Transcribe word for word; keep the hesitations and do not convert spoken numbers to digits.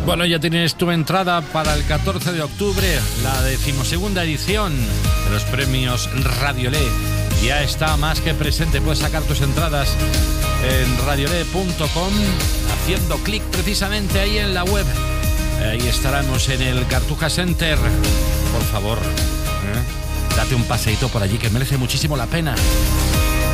Bueno, ya tienes tu entrada para el catorce de octubre, la decimosegunda edición de los premios Radiolé. Ya está más que presente. Puedes sacar tus entradas en radiolé punto com haciendo clic precisamente ahí en la web. Ahí estaremos en el Cartuja Center. Por favor, ¿eh? Date un paseíto por allí que merece muchísimo la pena.